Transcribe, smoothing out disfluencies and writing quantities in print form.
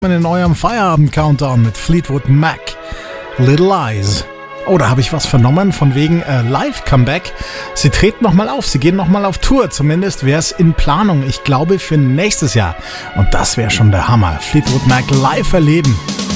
In eurem Feierabend-Countdown mit Fleetwood Mac, Little Eyes. Oh, da habe ich was vernommen von wegen Live-Comeback. Sie treten nochmal auf, sie gehen nochmal auf Tour. Zumindest wäre es in Planung, ich glaube für nächstes Jahr. Und das wäre schon der Hammer. Fleetwood Mac live erleben.